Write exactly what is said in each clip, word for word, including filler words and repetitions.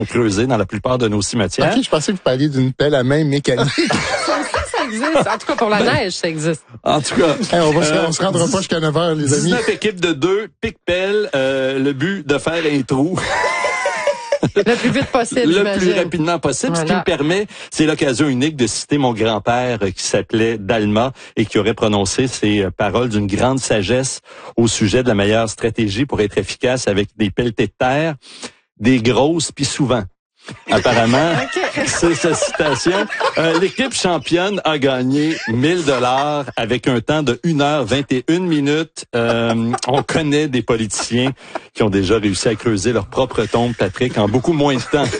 creusés dans la plupart de nos cimetières. OK, je pensais que vous parliez d'une pelle à main mécanique. Ça existe. En tout cas, pour la neige, ça existe. En tout cas, hey, on va se, euh, on se rendra pas jusqu'à neuf heures, les amis. dix-neuf équipes de deux, pique-pelle, euh, le but de faire un trou. Le plus vite possible, Le j'imagine. plus rapidement possible. Voilà. Ce qui me permet, c'est l'occasion unique de citer mon grand-père euh, qui s'appelait Dalma et qui aurait prononcé ces euh, paroles d'une grande sagesse au sujet de la meilleure stratégie pour être efficace avec des pelletées de terre, des grosses puis souvent. Apparemment, Okay. c'est sa citation. Euh, l'équipe championne a gagné mille dollars avec un temps de une heure vingt et une minutes. Euh, on connaît des politiciens qui ont déjà réussi à creuser leur propre tombe, Patrick, en beaucoup moins de temps.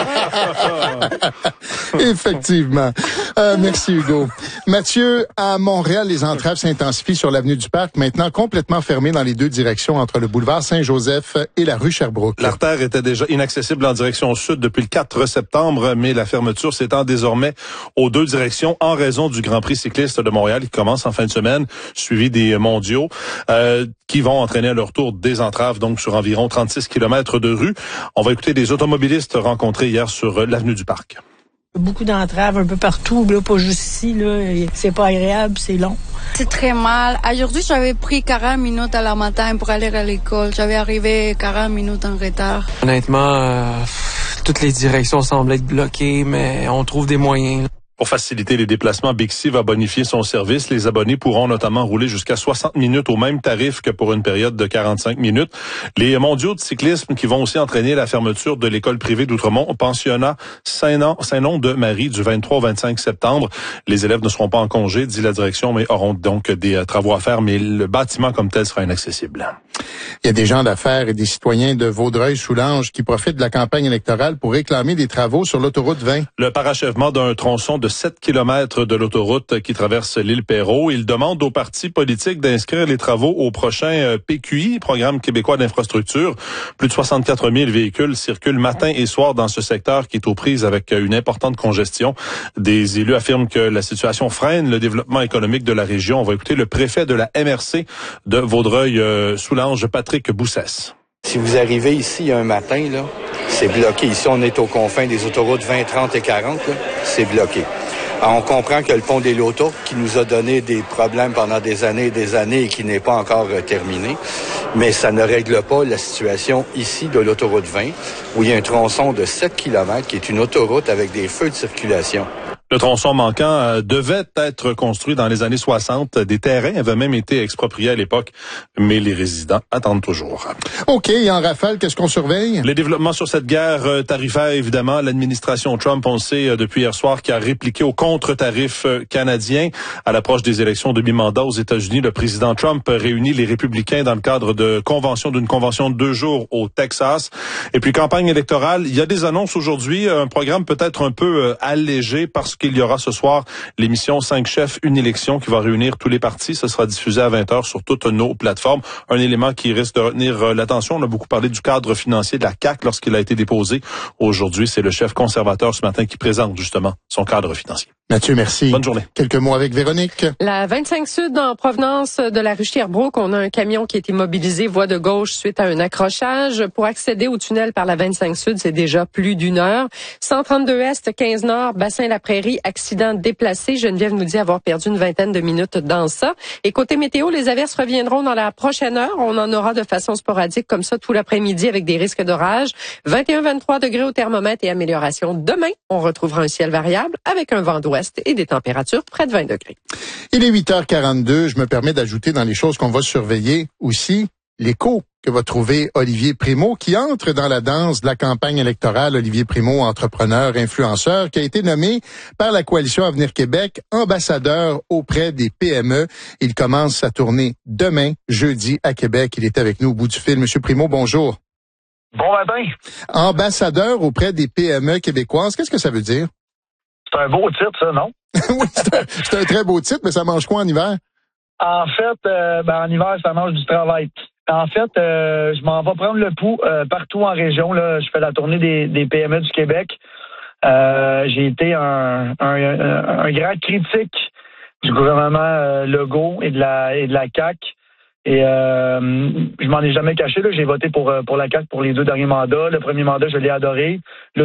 Effectivement. Euh, merci, Hugo. Mathieu, à Montréal, les entraves s'intensifient sur l'avenue du Parc, maintenant complètement fermée dans les deux directions entre le boulevard Saint-Joseph et la rue Sherbrooke. L'artère était déjà inaccessible en direction sud depuis le quatre septembre, mais la fermeture s'étend désormais aux deux directions en raison du Grand Prix cycliste de Montréal qui commence en fin de semaine, suivi des mondiaux, euh, qui vont entraîner à leur tour des entraves, donc sur environ trente-six kilomètres de rue. On va écouter des automobilistes rencontrés hier sur l'avenue du Parc. Beaucoup d'entraves un peu partout, là, pas juste ici, là. C'est pas agréable, c'est long. C'est très mal. Aujourd'hui, j'avais pris quarante minutes à la matin pour aller à l'école. J'avais arrivé quarante minutes en retard. Honnêtement, euh, toutes les directions semblent être bloquées, mais on trouve des moyens. Pour faciliter les déplacements, Bixi va bonifier son service. Les abonnés pourront notamment rouler jusqu'à soixante minutes au même tarif que pour une période de quarante-cinq minutes. Les mondiaux de cyclisme qui vont aussi entraîner la fermeture de l'école privée d'Outremont au pensionnat Saint-Nom de Marie du vingt-trois au vingt-cinq septembre. Les élèves ne seront pas en congé, dit la direction, mais auront donc des travaux à faire, mais le bâtiment comme tel sera inaccessible. Il y a des gens d'affaires et des citoyens de Vaudreuil-Soulanges qui profitent de la campagne électorale pour réclamer des travaux sur l'autoroute vingt. Le parachèvement d'un tronçon de sept kilomètres de l'autoroute qui traverse l'île Perrot. Il demande aux partis politiques d'inscrire les travaux au prochain P Q I, Programme québécois d'infrastructure. Plus de soixante-quatre mille véhicules circulent matin et soir dans ce secteur qui est aux prises avec une importante congestion. Des élus affirment que la situation freine le développement économique de la région. On va écouter le préfet de la M R C de Vaudreuil-Soulanges, Patrick Boussès. Si vous arrivez ici un matin, là, c'est bloqué. Ici, on est aux confins des autoroutes vingt, trente et quarante, là, c'est bloqué. Alors, on comprend que le pont des Lotos, qui nous a donné des problèmes pendant des années et des années et qui n'est pas encore euh, terminé, mais ça ne règle pas la situation ici de l'autoroute vingt, où il y a un tronçon de sept kilomètres qui est une autoroute avec des feux de circulation. Le tronçon manquant euh, devait être construit dans les années soixante. Des terrains avaient même été expropriés à l'époque, mais les résidents attendent toujours. OK, et en rafale, qu'est-ce qu'on surveille? Les développements sur cette guerre euh, tarifaire, évidemment. L'administration Trump, on le sait euh, depuis hier soir, qui a répliqué au contre-tarif euh, canadien. À l'approche des élections de mi-mandat aux États-Unis, le président Trump réunit les républicains dans le cadre de convention d'une convention de deux jours au Texas. Et puis, campagne électorale, il y a des annonces aujourd'hui, un programme peut-être un peu euh, allégé parce qu'il y aura ce soir l'émission cinq chefs, une élection qui va réunir tous les partis. Ce sera diffusé à vingt heures sur toutes nos plateformes. Un élément qui risque de retenir l'attention. On a beaucoup parlé du cadre financier de la C A Q lorsqu'il a été déposé. Aujourd'hui, c'est le chef conservateur ce matin qui présente justement son cadre financier. Mathieu, merci. Bonne journée. Quelques mots avec Véronique. La vingt-cinq Sud, en provenance de la rue Sherbrooke, on a un camion qui a été mobilisé voie de gauche suite à un accrochage. Pour accéder au tunnel par la vingt-cinq Sud, c'est déjà plus d'une heure. cent trente-deux Est, quinze Nord, Bassin-la Prairie, accident déplacé. Geneviève nous dit avoir perdu une vingtaine de minutes dans ça. Et côté météo, les averses reviendront dans la prochaine heure. On en aura de façon sporadique comme ça tout l'après-midi avec des risques d'orage. vingt et un à vingt-trois degrés au thermomètre et amélioration demain. On retrouvera un ciel variable avec un vent d'ouest et des températures près de vingt degrés. Il est huit heures quarante-deux. Je me permets d'ajouter dans les choses qu'on va surveiller aussi l'écho que va trouver Olivier Primo, qui entre dans la danse de la campagne électorale. Olivier Primo, entrepreneur, influenceur, qui a été nommé par la Coalition Avenir Québec ambassadeur auprès des P M E. Il commence sa tournée demain, jeudi, à Québec. Il est avec nous au bout du fil. Monsieur Primo, bonjour. Bon matin. Ambassadeur auprès des P M E québécoises, qu'est-ce que ça veut dire? C'est un beau titre, ça, non? Oui, c'est un, c'est un très beau titre, mais ça mange quoi en hiver? En fait, euh, ben, en hiver, ça mange du travail. En fait, euh, je m'en vais prendre le pouls euh, partout en région. Là, je fais la tournée des, des P M E du Québec. Euh, j'ai été un, un, un, un grand critique du gouvernement euh, Legault et de la et de la C A Q. Et euh, je m'en ai jamais caché. Là. J'ai voté pour, pour la C A Q pour les deux derniers mandats. Le premier mandat, je l'ai adoré. Le